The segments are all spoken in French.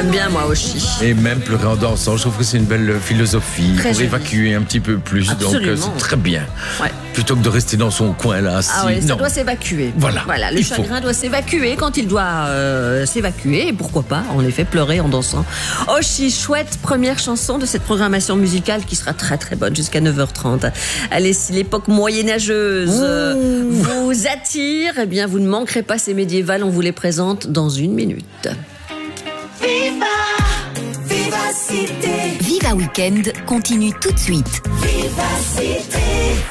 J'aime bien, moi, Oshi. Et même pleurer en dansant, je trouve que c'est une belle philosophie Très pour joli. évacuer un petit peu plus. Absolument. Donc c'est très bien. Ouais. Plutôt que de rester dans son coin là. Ah ouais, ça doit s'évacuer. Voilà. Le chagrin doit s'évacuer quand il doit s'évacuer. Et pourquoi pas, en effet, pleurer en dansant. Oshi, chouette première chanson de cette programmation musicale qui sera très très bonne jusqu'à 9h30. Allez, si l'époque moyenâgeuse vous attire, eh bien vous ne manquerez pas ces médiévales. On vous les présente dans une minute. Viva, Vivacité. Viva Weekend continue tout de suite. Vivacité.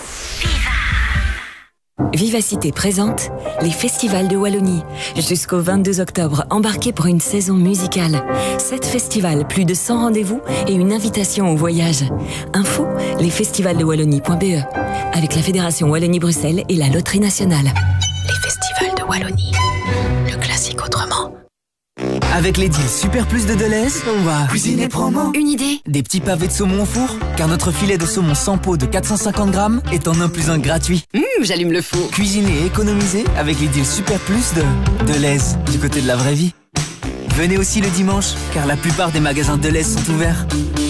Vivacité présente les festivals de Wallonie. Jusqu'au 22 octobre, embarquez pour une saison musicale. 7 festivals, plus de 100 rendez-vous et une invitation au voyage. Info, lesfestivalsdewallonie.be. Avec la Fédération Wallonie-Bruxelles et la Loterie Nationale. Les festivals de Wallonie. Le classique autrement. Avec les deals Super Plus de Deleuze, on va cuisiner promo. Une idée? Des petits pavés de saumon au four, car notre filet de saumon sans peau de 450 grammes est en 1 + 1 gratuit. J'allume le four. Cuisiner et économiser avec les deals Super Plus de Deleuze, du côté de la vraie vie. Venez aussi le dimanche, car la plupart des magasins Deleuze sont ouverts.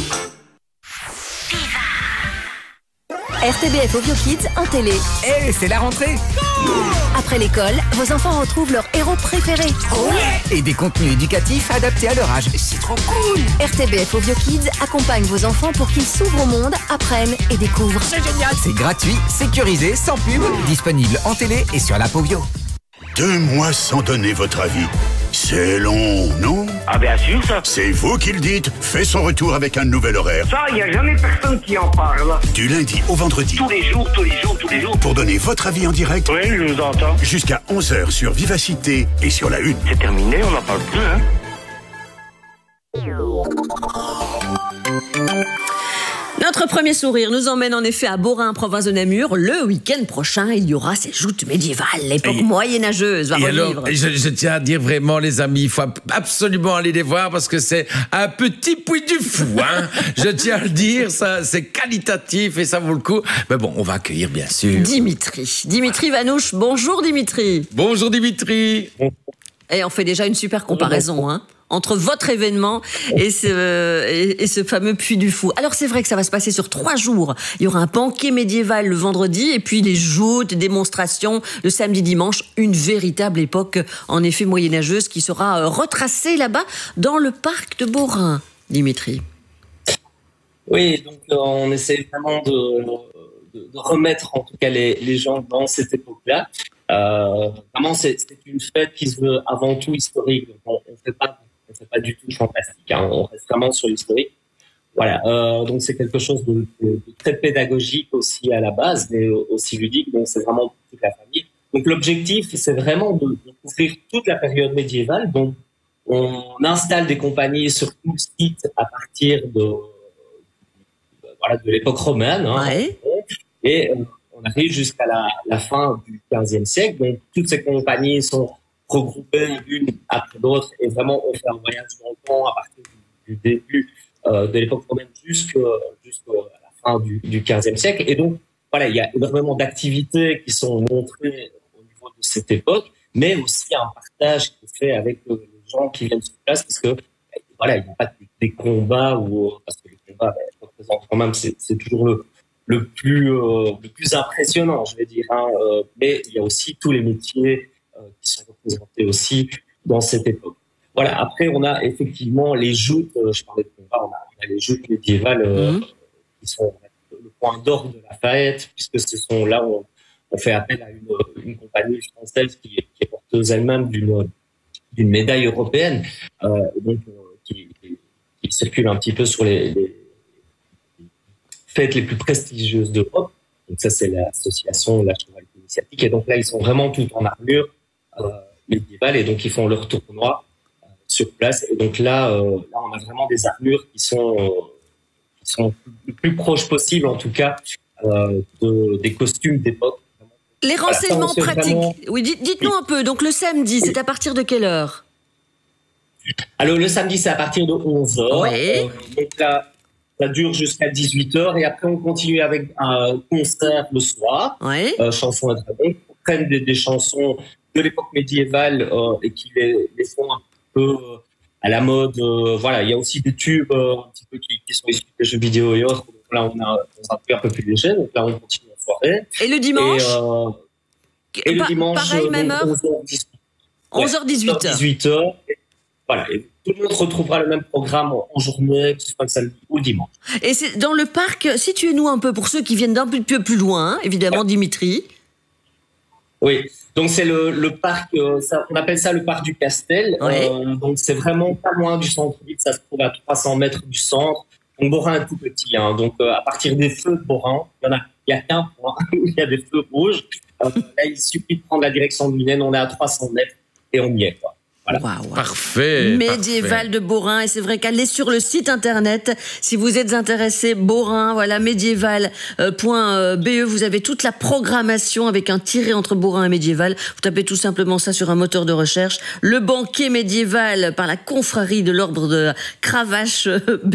RTBF Ovio Kids en télé. C'est la rentrée. Après l'école, vos enfants retrouvent leur héros préféré. Et des contenus éducatifs adaptés à leur âge. C'est trop cool. RTBF Ovio Kids accompagne vos enfants pour qu'ils s'ouvrent au monde, apprennent et découvrent. C'est génial. C'est gratuit, sécurisé, sans pub, disponible en télé et sur l'app Ovio. 2 mois sans donner votre avis. C'est long, non? Ah bien sûr ça. C'est vous qui le dites. Fait son retour avec un nouvel horaire. Ça, il n'y a jamais personne qui en parle. Du lundi au vendredi. Tous les jours. Pour donner votre avis en direct. Oui, je vous entends. Jusqu'à 11h sur Vivacité et sur la 1. C'est terminé, on n'en parle plus, hein. Notre premier sourire nous emmène en effet à Beaurain, province de Namur. Le week-end prochain, il y aura ces joutes médiévales. L'époque moyenâgeuse va Et revivre. alors, je tiens à dire vraiment, les amis, il faut absolument aller les voir parce que c'est un petit puits du fou, hein. Je tiens à le dire, ça, c'est qualitatif et ça vaut le coup. Mais bon, on va accueillir, bien sûr. Dimitri Vanouche. Bonjour, Dimitri. Bonjour, Dimitri. Et on fait déjà une super comparaison, hein, entre votre événement et ce fameux Puy du Fou. Alors c'est vrai que ça va se passer sur 3 jours. Il y aura un banquet médiéval le vendredi et puis les joutes, démonstrations le samedi, dimanche. Une véritable époque, en effet, moyenâgeuse qui sera retracée là-bas dans le parc de Beaurain. Dimitri. Oui, donc on essaie vraiment de remettre en tout cas les gens dans cette époque-là. Vraiment, c'est une fête qui se veut avant tout historique. Donc on fait pas du tout fantastique. Hein. On reste vraiment sur l'historique. Voilà. Donc c'est quelque chose de très pédagogique aussi à la base, mais aussi ludique. Donc c'est vraiment pour toute la famille. Donc l'objectif, c'est vraiment de couvrir toute la période médiévale. Donc on installe des compagnies sur tout le site à partir de l'époque romaine. Hein, ouais. Et on arrive jusqu'à la fin du XVe siècle. Donc, toutes ces compagnies sont regroupées l'une après l'autre et vraiment on fait un voyage dans le temps à partir du début de l'époque romaine jusqu'à la fin du XVe siècle. Et donc, voilà, il y a énormément d'activités qui sont montrées au niveau de cette époque, mais aussi un partage qui est fait avec les gens qui viennent sur place parce que, voilà, il n'y a pas des combats parce que les combats représentent quand même, c'est toujours le plus impressionnant, je vais dire. Hein. Mais il y a aussi tous les métiers qui sont représentés aussi dans cette époque. Voilà. Après, on a effectivement les joutes. Je parlais de combat. On a les joutes médiévales qui sont le point d'orgue de la fête, puisque ce sont là où on fait appel à une compagnie française qui est porteuse elle-même d'une médaille européenne, donc qui circule un petit peu sur les fêtes les plus prestigieuses d'Europe. Donc ça, c'est l'association La Chevalerie Initiatique. Et donc là, ils sont vraiment tout en armure médiévale et donc ils font leur tournoi sur place. Et donc là, on a vraiment des armures qui sont le plus proches possible, en tout cas, des costumes d'époque. Les renseignements pratiques. Oui, dites-nous un peu. Donc le samedi, c'est à partir de quelle heure? Alors le samedi, c'est à partir de 11h. Ouais. Donc là, ça dure jusqu'à 18h et après on continue avec un concert le soir. Ouais. Chansons et dragons. On prenne des chansons de l'époque médiévale et qui les font un peu à la mode. Voilà, il y a aussi des tubes un petit peu qui sont issus des jeux vidéo et autres. Donc là, on a un truc un peu plus léger. Donc là, on continue en soirée. Et le dimanche Et le dimanche, pareil, même heure 11h-18h. 18h. Voilà. Et tout le monde retrouvera le même programme en journée, que ce soit le samedi ou le dimanche. Et c'est dans le parc, situez-nous un peu pour ceux qui viennent d'un peu plus loin, hein, évidemment, Dimitri. Oui, donc c'est le parc, on appelle ça le parc du Castel. Ouais. Donc c'est vraiment pas loin du centre-ville, ça se trouve à 300 mètres du centre. Donc Borin est tout petit, hein. Donc à partir des feux de Borin, il y a qu'un point où il y a des feux rouges. Là, il suffit de prendre la direction de Minen, on est à 300 mètres et on y est, quoi. Voilà. Wow. Parfait. Médiéval de Borin, et c'est vrai qu'allez sur le site internet si vous êtes intéressé. Borin, voilà, médiéval.be, vous avez toute la programmation avec un tiret entre Borin et médiéval. Vous tapez tout simplement ça sur un moteur de recherche. Le banquet médiéval par la confrérie de l'ordre de Cravache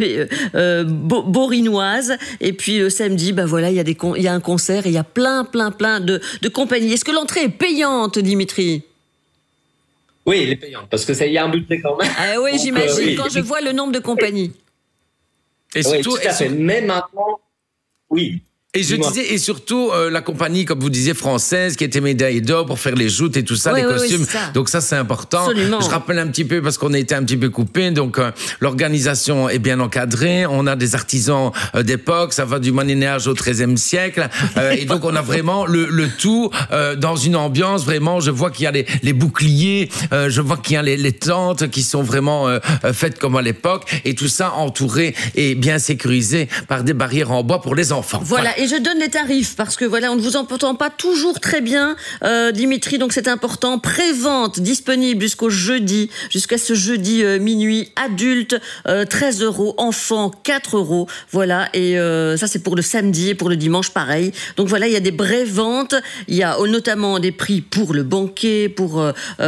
borinoise. Et puis le samedi, bah voilà, il y a un concert et il y a plein de compagnies. Est-ce que l'entrée est payante, Dimitri? Oui, il est payant, parce que il y a un budget quand même. Ah oui, j'imagine, oui. quand je vois le nombre de compagnies. Et Oui, surtout, tout à fait. Mais maintenant, oui. et je Dis-moi. disais, et surtout la compagnie, comme vous disiez, française, qui était médaille d'or pour faire les joutes et tout ça, Oui, les oui, oui, costumes. c'est ça. Donc ça, c'est important. Absolument. Je rappelle un petit peu parce qu'on a été un petit peu coupé. Donc l'organisation est bien encadrée. On a des artisans d'époque. Ça va du Moyen Âge au XIIIe siècle. Et donc on a vraiment le tout dans une ambiance vraiment. Je vois qu'il y a les boucliers. Je vois qu'il y a les tentes qui sont vraiment faites comme à l'époque. Et tout ça entouré et bien sécurisé par des barrières en bois pour les enfants. Voilà, et je donne les tarifs parce que voilà, on ne vous entend pas toujours très bien, Dimitri, donc c'est important. Prévente disponible jusqu'à ce jeudi minuit. Adulte 13 €, enfant 4 €. Voilà, et ça c'est pour le samedi et pour le dimanche pareil. Donc voilà, il y a des pré-ventes, il y a notamment des prix pour le banquet, pour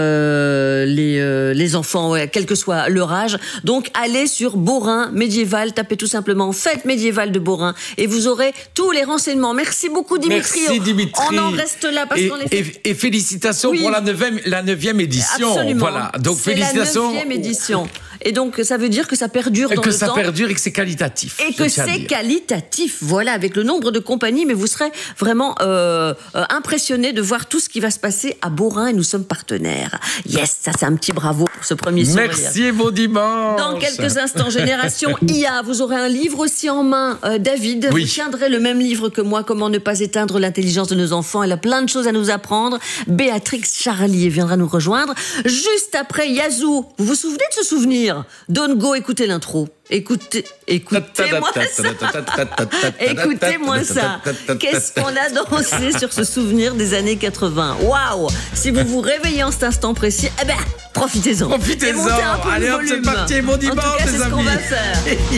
les enfants, ouais, quel que soit leur âge. Donc allez sur Borin médiéval, tapez tout simplement Fête médiévale de Borin et vous aurez tous les renseignements. Merci beaucoup, Dimitri. Merci, Dimitri. On en reste là parce qu'on est... Et félicitations Oui. pour la 9e édition. Absolument. Voilà. Donc c'est félicitations. la 9e édition. Et donc ça veut dire que ça perdure dans Que le ça temps. perdure et que c'est qualitatif. Et je que tiens à c'est dire. qualitatif, voilà, avec le nombre de compagnies, mais vous serez vraiment impressionnés de voir tout ce qui va se passer à Borin et nous sommes partenaires. Yes, ça c'est un petit bravo pour ce premier sourire. Merci et bon dimanche. Dans quelques instants, Génération IA, vous aurez un livre aussi en main, David. Oui. Vous tiendrez le même livre que moi, Comment ne pas éteindre l'intelligence de nos enfants. Elle a plein de choses à nous apprendre. Béatrix Charlier viendra nous rejoindre. Juste après, Yazoo. Vous vous souvenez de ce souvenir? Don't Go, écoutez l'intro. Écoutez-moi ça. Écoutez-moi ça. Qu'est-ce qu'on a dansé sur ce souvenir des années 80. Waouh! Si vous vous réveillez en cet instant précis, eh ben, profitez-en. Et montez un peu le Allez hop, c'est volume. parti. Bon En tout dimanche, cas, c'est les ce qu'on amis. va faire.